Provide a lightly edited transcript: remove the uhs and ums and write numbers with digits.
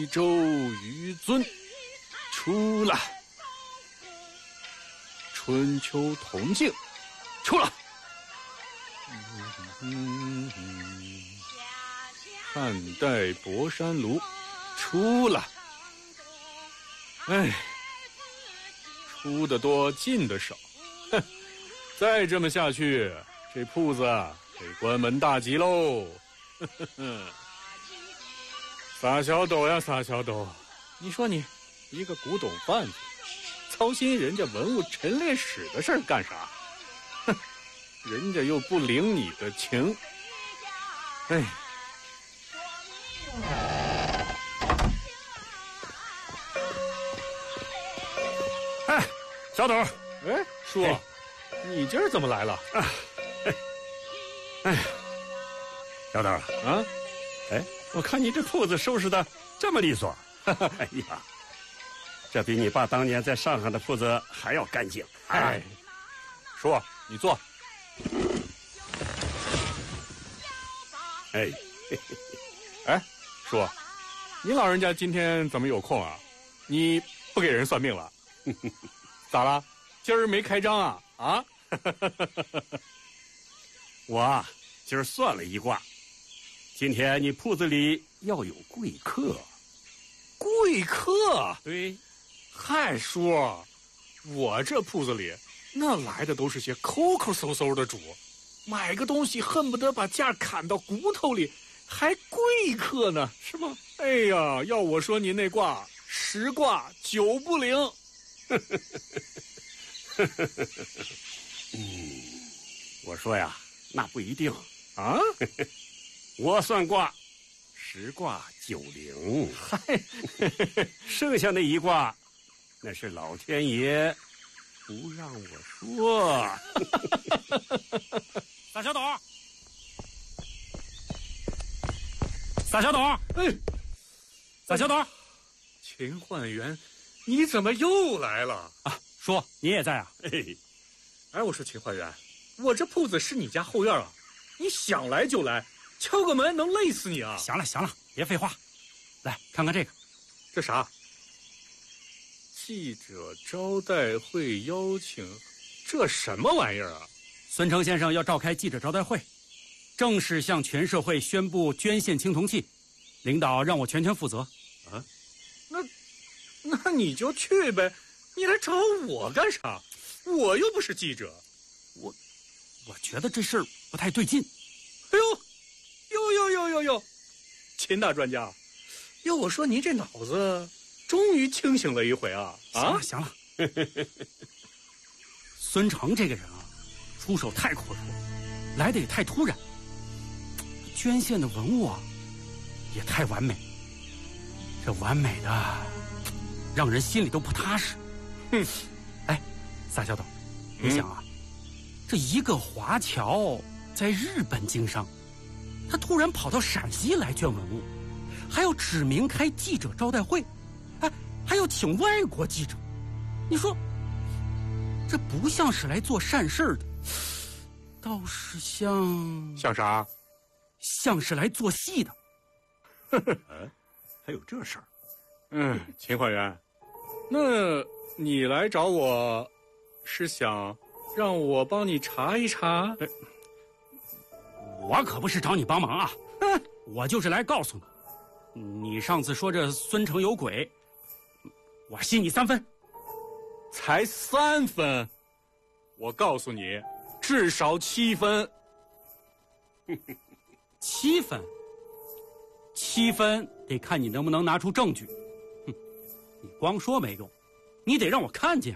周于尊出了，春秋同庆出了，汉代博山炉出了，哎，出的多进的少，哼，再这么下去，这铺子得关门大吉喽。撒小斗呀，撒小斗！你说你一个古董贩子，操心人家文物陈列室的事儿干啥？哼，人家又不领你的情。哎， 哎，小斗， 哎，叔，你今儿怎么来了？ 哎，小斗啊， 哎，我看你这铺子收拾的这么利索，哎呀，这比你爸当年在上海的铺子还要干净。 哎，叔，你坐。 哎， 哎，叔，你老人家今天怎么有空啊？你不给人算命了？咋了？今儿没开张啊？啊？ 我今儿算了一卦，今天你铺子里要有贵客。 贵客？ 对， 嗨，叔，我这铺子里那来的都是些抠抠搜搜的主，买个东西恨不得把价砍到骨头里，还贵客呢，是吗？哎呀，要我说您那卦10卦9不灵。 我说呀，那不一定啊。 我算卦10卦9灵， 嗨， 剩下那一卦，那是老天爷不让我说。 撒小斗，撒小斗， 哎， 撒小斗秦焕元，你怎么又来了啊！叔，你也在啊？ 哎，我说秦焕元，我这铺子是你家后院啊，你想来就来，敲个门能累死你啊！ 行了行了，别废话，来看看这个， 这啥？记者招待会邀请，这什么玩意儿啊？ 孙成先生要召开记者招待会，正式向全社会宣布捐献青铜器，领导让我全权负责。 啊？那你就去呗，你来找我干啥？我又不是记者。 我觉得这事儿不太对劲。 哎呦，秦大专家，要我说您这脑子终于清醒了一回啊！ 行了，孙成这个人啊，出手太阔绰，来的也太突然，捐献的文物啊也太完美，这完美的让人心里都不踏实。哎，撒小斗，你想啊，这一个华侨在日本经商，他突然跑到陕西来捐文物，还要指名开记者招待会，哎，还要请外国记者，你说这不像是来做善事的，倒是像啥？ 像是来做戏的。 还有这事儿？ 秦焕元，那你来找我是想让我帮你查一查？ 我可不是找你帮忙啊，我就是来告诉你，你上次说这孙成有鬼，我信你3分。 才3分？我告诉你，至少7分。 7分？7分得看你能不能拿出证据。你光说没用，你得让我看见。